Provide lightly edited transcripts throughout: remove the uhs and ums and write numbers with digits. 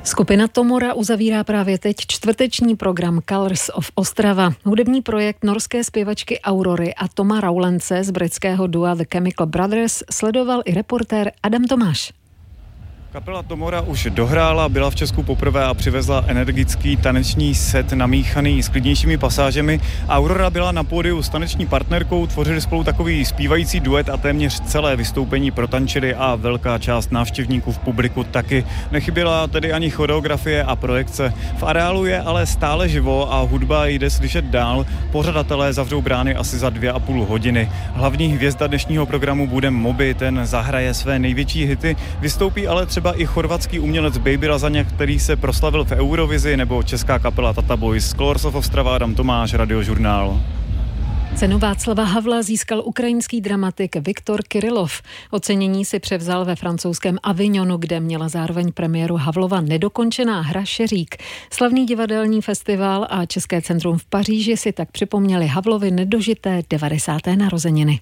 Skupina Tomora uzavírá právě teď čtvrteční program Colors of Ostrava. Hudební projekt norské zpěvačky Aurory a Toma Raulence z britského dua The Chemical Brothers sledoval i reportér Adam Tomáš. Kapela Tomora už dohrála, byla v Česku poprvé a přivezla energický taneční set namíchaný s klidnějšími pasážemi. Aurora byla na pódiu s taneční partnerkou, tvořili spolu takový zpívající duet a téměř celé vystoupení protančili a velká část návštěvníků v publiku taky. Nechyběla tedy ani choreografie a projekce. V areálu je ale stále živo a hudba jde slyšet dál. Pořadatelé zavřou brány asi za 2,5 hodiny. Hlavní hvězda dnešního programu bude Moby, ten zahraje své největší hity, vystoupí ale třeba i chorvatský umělec Baby Lazaňa, který se proslavil v Eurovizi, nebo česká kapela Tata Boys. Colors of Ostrava, Adam Tomáš, Radiožurnál. Cenu Václava Havla získal ukrajinský dramatik Viktor Kirillov. Ocenění si převzal ve francouzském Avignonu, kde měla zároveň premiéru Havlova nedokončená hra Šeřík. Slavný divadelní festival a České centrum v Paříži si tak připomněli Havlovy nedožité 90. narozeniny.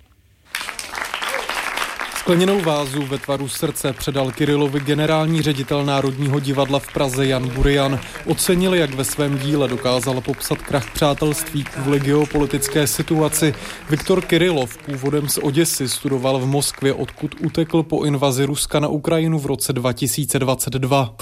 Skleněnou vázu ve tvaru srdce předal Kirillovi generální ředitel Národního divadla v Praze Jan Burian. Ocenil, jak ve svém díle dokázal popsat krach přátelství kvůli geopolitické situaci. Viktor Kirillov, původem z Oděsy, studoval v Moskvě, odkud utekl po invazi Ruska na Ukrajinu v roce 2022.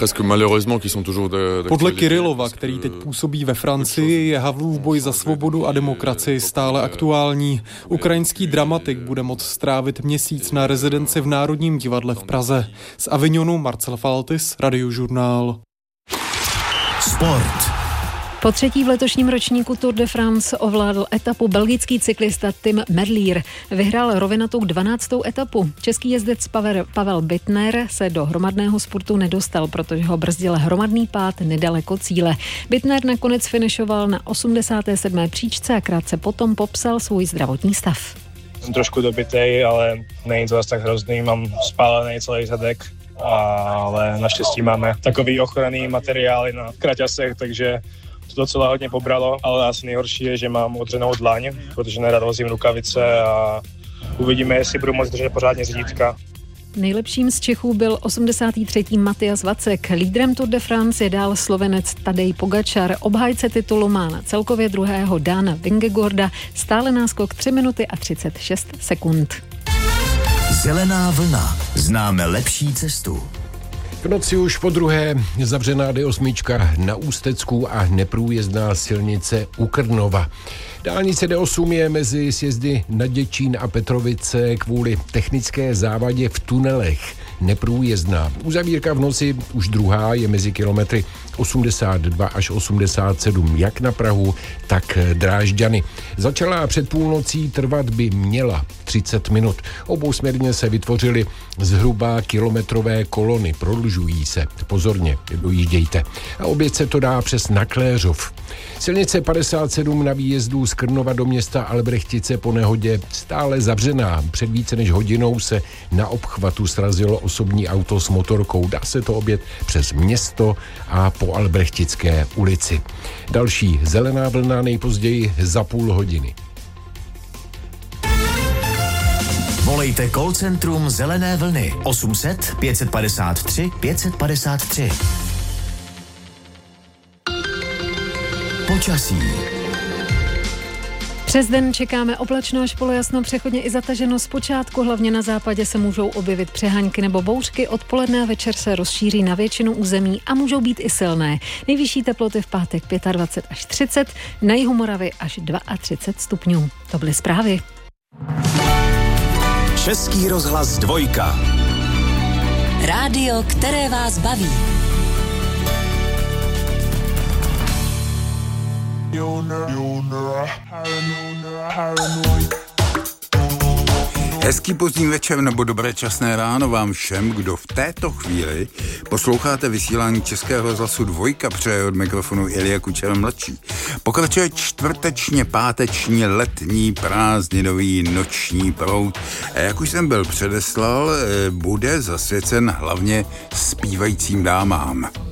Podle Kirillova, který teď působí ve Francii, je Havlův boj za svobodu a demokracii stále aktuální. Ukrajinský dramatik bude moct strávit měsíc na rezidenci v Národním divadle v Praze. Z Avignonu Marcel Faltis, Radiožurnál. Sport. Po třetí v letošním ročníku Tour de France ovládl etapu belgický cyklista Tim Merlier. Vyhrál rovinatou 12. etapu. Český jezdec Pavel Bittner se do hromadného sportu nedostal, protože ho brzdil hromadný pád nedaleko cíle. Bittner nakonec finišoval na 87. příčce a krátce potom popsal svůj zdravotní stav. Jsem trošku dobitej, ale není to zase tak hrozný, mám spálený celý zadek, ale naštěstí máme takový ochranný materiály na kraťasech, takže to docela hodně pobralo, ale asi nejhorší je, že mám odřenou dlaň, protože nerad vozím rukavice a uvidíme, jestli budu moct držet pořádně řídítka. Nejlepším z Čechů byl 83. Matyas Vacek. Lídrem Tour de France je dál Slovenec Tadej Pogačar. Obhájce titulu má na celkově druhého Dana Vingegaarda stále náskok 3 minuty a 36 sekund. Zelená vlna. Známe lepší cestu. V noci už po druhé zavřená D8 na Ústecku a neprůjezdná silnice u Krnova. Dálnice D8 je mezi sjezdy na Děčín a Petrovice kvůli technické závadě v tunelech neprůjezdná. Uzavírka v noci už druhá je mezi kilometry 82 až 87 jak na Prahu, tak Drážďany. Začala před půlnocí, trvat by měla 30 minut. Obousměrně se vytvořily zhruba kilometrové kolony, prodlužují se. Pozorně, dojíždějte. A oběť se to dá přes Nakléřov. Silnice 57 na výjezdu z Krnova do města Albrechtice po nehodě stále zavřená. Před více než hodinou se na obchvatu srazilo osobní auto s motorkou. Dá se to objet přes město a po Albrechtické ulici. Další zelená vlna nejpozději za půl hodiny. Volejte call centrum Zelené vlny 800 553 553. Počasí. Přes den čekáme oblačno až polojasno, přechodně i zataženo zpočátku. Hlavně na západě se můžou objevit přehánky nebo bouřky. Odpoledne a večer se rozšíří na většinu území a můžou být i silné. Nejvyšší teploty v pátek 25 až 30, na jihu Moravy až 32 stupňů. To byly zprávy. Český rozhlas 2. Rádio, které vás baví. Hezký pozdní večer nebo dobré časné ráno vám všem, kdo v této chvíli posloucháte vysílání Českého rozhlasu 2, přeje od mikrofonu Ilja Kučera mladší. Pokračuje čtvrtečně páteční letní prázdninový noční proud. A jak už jsem byl předeslal, bude zasvěcen hlavně zpívajícím dámám.